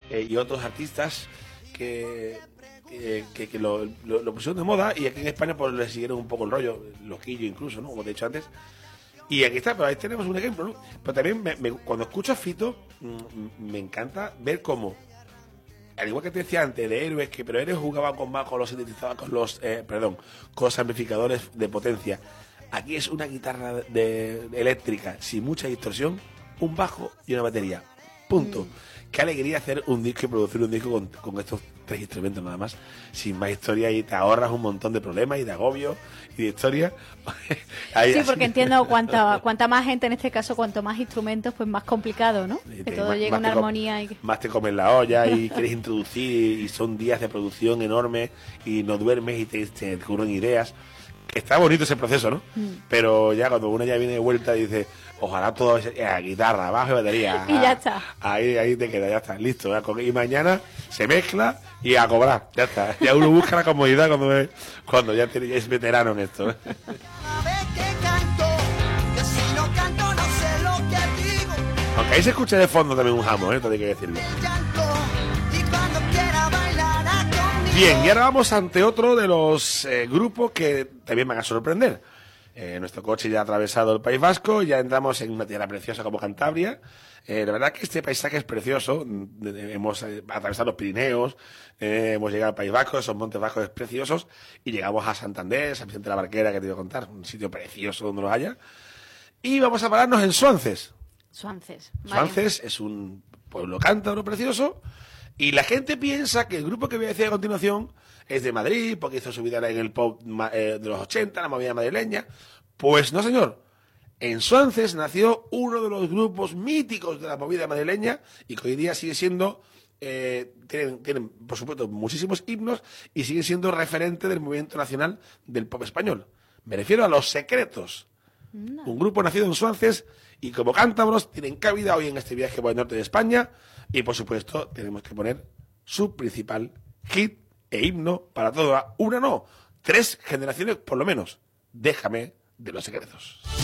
y otros artistas que lo pusieron de moda, y aquí en España pues le siguieron un poco el rollo, Loquillo incluso, ¿no? Como te he dicho antes. Y aquí está, pero ahí tenemos un ejemplo, ¿no? Pero también cuando escucho a Fito, me encanta ver cómo, al igual que te decía antes, de Héroes, pero Héroes jugaba con más, con los sintetizados, con los amplificadores de potencia. Aquí es una guitarra eléctrica sin mucha distorsión, un bajo y una batería. Punto. Qué alegría hacer un disco y producir un disco con estos 3 instrumentos nada más, sin más historia, y te ahorras un montón de problemas y de agobios y de historia. Sí, porque entiendo cuanta más gente, en este caso, cuanto más instrumentos, pues más complicado, ¿no? Que todo llegue a una armonía. Más te comes la olla y quieres introducir, y son días de producción enormes y no duermes y te ocurren ideas. Está bonito ese proceso, ¿no? Pero ya cuando uno ya viene de vuelta y dice, ojalá todo guitarra, bajo y batería. Y ya está. Ahí te queda, ya está, listo. Y mañana se mezcla y a cobrar, ya está. Ya uno busca la comodidad cuando ya es veterano en esto. Aunque ahí se escucha de fondo también un jamón, esto hay que decirlo. Bien, y ahora vamos ante otro de los grupos que también van a sorprender. Nuestro coche ya ha atravesado el País Vasco, ya entramos en una tierra preciosa como Cantabria. La verdad que este paisaje es precioso. Hemos atravesado los Pirineos, hemos llegado al País Vasco, esos montes vascos preciosos, y llegamos a Santander, San Vicente de la Barquera, que te voy a contar, un sitio precioso donde los haya. Y vamos a pararnos en Suances. Suances es un pueblo cántabro precioso. Y la gente piensa que el grupo que voy a decir a continuación es de Madrid, porque hizo su vida en el pop de los 80, la movida madrileña. Pues no, señor. En Suances nació uno de los grupos míticos de la movida madrileña, y que hoy día sigue siendo, tienen, por supuesto, muchísimos himnos, y sigue siendo referente del movimiento nacional del pop español. Me refiero a Los Secretos. Un grupo nacido en Suances, y como cántabros tienen cabida hoy en este viaje por el norte de España. Y por supuesto tenemos que poner su principal hit e himno para toda una, no, 3 generaciones por lo menos. Déjame de Los Secretos.